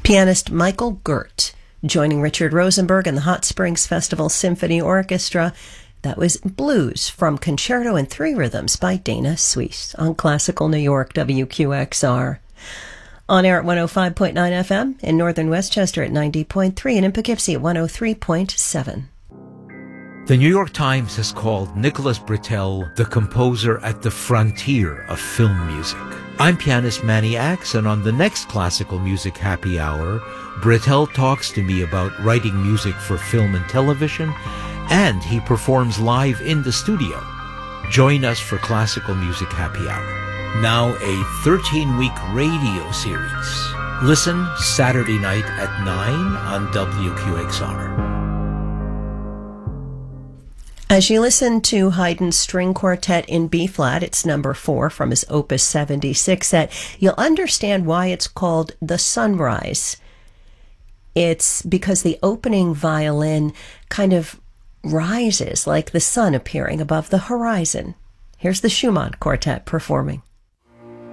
Pianist Michael Gert joining Richard Rosenberg and the Hot Springs Festival Symphony Orchestra. That was Blues from Concerto in Three Rhythms by Dana Suisse on Classical New York WQXR. On air at 105.9 FM in northern Westchester at 90.3 and in Poughkeepsie at 103.7. The New York Times has called Nicholas Britell the composer at the frontier of film music. I'm pianist Manny Axe, and on the next Classical Music Happy Hour, Britell talks to me about writing music for film and television, and he performs live in the studio. Join us for Classical Music Happy Hour. Now a 13-week radio series. Listen Saturday night at 9 on WQXR. As you listen to Haydn's String Quartet in B-flat, it's number 4 from his Opus 76 set, you'll understand why it's called The Sunrise. It's because the opening violin kind of rises like the sun appearing above the horizon. Here's the Schumann Quartet performing.